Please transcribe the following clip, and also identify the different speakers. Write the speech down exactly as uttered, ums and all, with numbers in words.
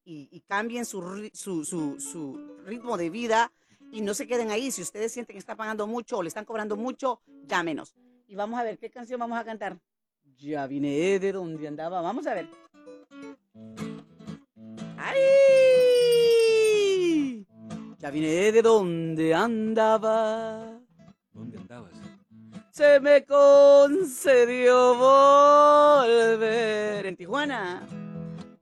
Speaker 1: y, y cambien su, su, su, su ritmo de vida y no se queden ahí. Si ustedes sienten que están pagando mucho o le están cobrando mucho, llámenos. Y vamos a ver qué canción vamos a cantar. Ya vine de donde andaba. Vamos a ver. ¡Ay! Ya vine de donde andaba.
Speaker 2: ¿Dónde andabas?
Speaker 1: Se me concedió volver. En Tijuana.